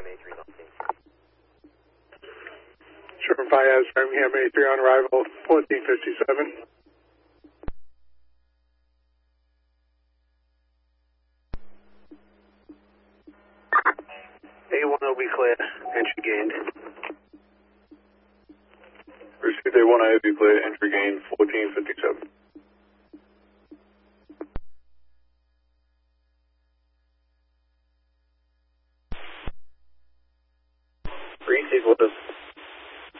Sherman Fayez, Framingham A3 on arrival, 1457. A1 will be clear, entry gained. Received A1, I will be clear, entry gained